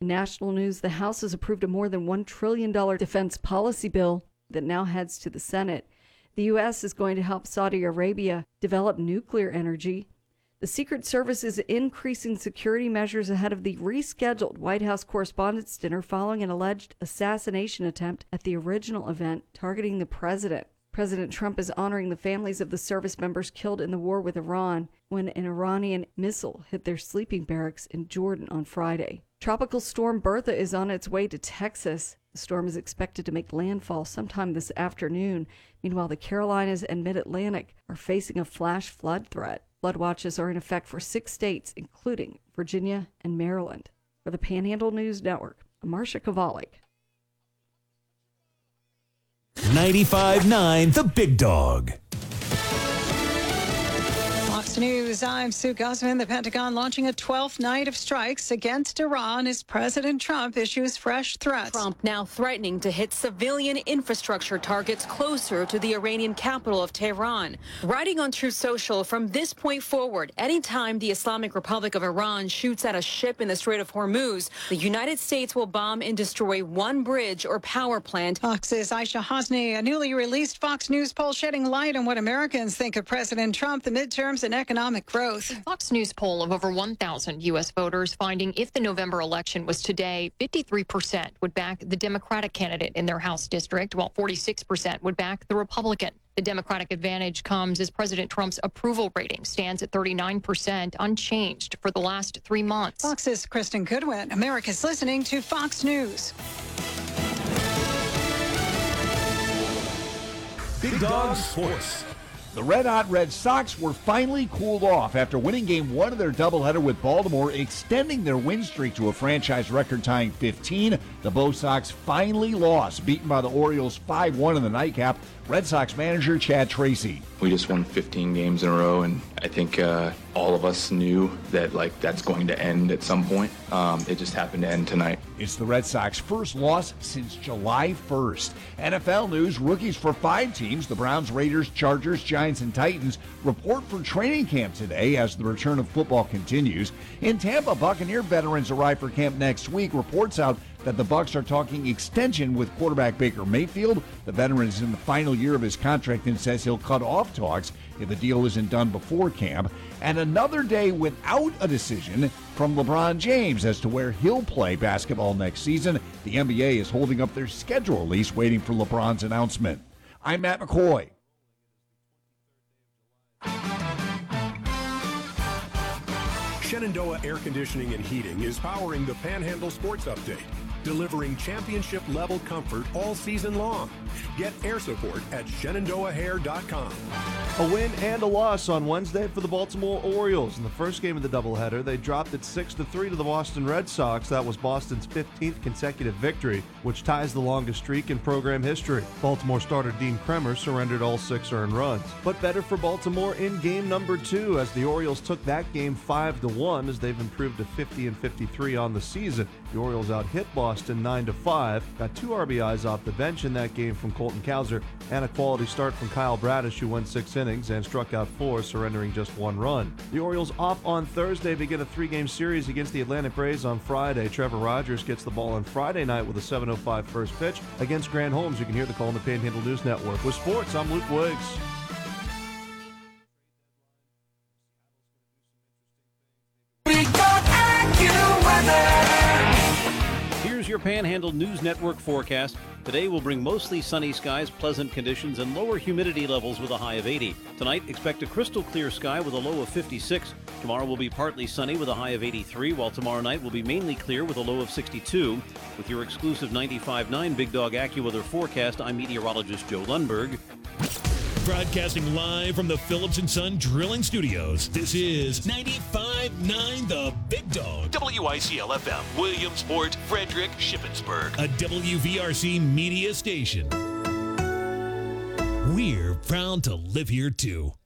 In national news, the House has approved a more than $1 trillion defense policy bill that now heads to the Senate. The U.S. is going to help Saudi Arabia develop nuclear energy. The Secret Service is increasing security measures ahead of the rescheduled White House Correspondents' Dinner following an alleged assassination attempt at the original event targeting the president. President Trump is honoring the families of the service members killed in the war with Iran when an Iranian missile hit their sleeping barracks in Jordan on Friday. Tropical storm Bertha is on its way to Texas. The storm is expected to make landfall sometime this afternoon. Meanwhile, the Carolinas and Mid-Atlantic are facing a flash flood threat. Flood watches are in effect for 6 states, including Virginia and Maryland. For the Panhandle News Network, I'm Marcia Kovalik. 95.9 The Big Dog. Fox News, I'm Sue Guzman. The Pentagon launching a 12th night of strikes against Iran as President Trump issues fresh threats. Trump now threatening to hit civilian infrastructure targets closer to the Iranian capital of Tehran. Writing on Truth Social, from this point forward, anytime the Islamic Republic of Iran shoots at a ship in the Strait of Hormuz, the United States will bomb and destroy one bridge or power plant. Fox's Aisha Hosni, a newly released Fox News poll shedding light on what Americans think of President Trump, the midterms, and economic growth. Fox News poll of over 1,000 U.S. voters finding if the November election was today, 53% would back the Democratic candidate in their House district, while 46% would back the Republican. The Democratic advantage comes as President Trump's approval rating stands at 39%, unchanged for the last 3 months. Fox's Kristen Goodwin. America's listening to Fox News. Big Dog Sports. The red-hot Red Sox were finally cooled off after winning Game 1 of their doubleheader with Baltimore, extending their win streak to a franchise record-tying 15. The Bo Sox finally lost, beaten by the Orioles 5-1 in the nightcap. Red Sox manager Chad Tracy. We just won 15 games in a row, and I think all of us knew that that's going to end at some point. It just happened to end tonight. It's the Red Sox' first loss since July 1st. NFL news, rookies for 5 teams, the Browns, Raiders, Chargers, Giants, and Titans, report for training camp today as the return of football continues. In Tampa, Buccaneer veterans arrive for camp next week. Reports out that the Bucs are talking extension with quarterback Baker Mayfield. The veteran is in the final year of his contract and says he'll cut off talks if the deal isn't done before camp. And another day without a decision from LeBron James as to where he'll play basketball next season. The NBA is holding up their schedule release, waiting for LeBron's announcement. I'm Matt McCoy. Shenandoah Air Conditioning and Heating is powering the Panhandle Sports Update, delivering championship-level comfort all season long. Get air support at ShenandoahAir.com. A win and a loss on Wednesday for the Baltimore Orioles. In the first game of the doubleheader, they dropped it 6-3 to the Boston Red Sox. That was Boston's 15th consecutive victory, which ties the longest streak in program history. Baltimore starter Dean Kremer surrendered all 6 earned runs. But better for Baltimore in game number 2, as the Orioles took that game 5-1, as they've improved to 50-53 on the season. The Orioles out-hit Boston 9-5, got 2 RBIs off the bench in that game from Colton Cowser, and a quality start from Kyle Bradish, who went 6 innings and struck out 4, surrendering just 1 run. The Orioles off on Thursday begin a 3-game series against the Atlanta Braves on Friday. Trevor Rogers gets the ball on Friday night with a 7:05 first pitch against Grant Holmes. You can hear the call on the Panhandle News Network. With sports, I'm Luke Wiggs. Here's your Panhandle News Network forecast. Today will bring mostly sunny skies, pleasant conditions, and lower humidity levels with a high of 80. Tonight, expect a crystal clear sky with a low of 56. Tomorrow will be partly sunny with a high of 83, while tomorrow night will be mainly clear with a low of 62. With your exclusive 95.9 Big Dog AccuWeather forecast, I'm meteorologist Joe Lundberg. Broadcasting live from the Phillips & Son Drilling Studios, this is 95.9 The Big Dog. WICL-FM, Williamsport, Frederick, Shippensburg. A WVRC media station. We're proud to live here, too.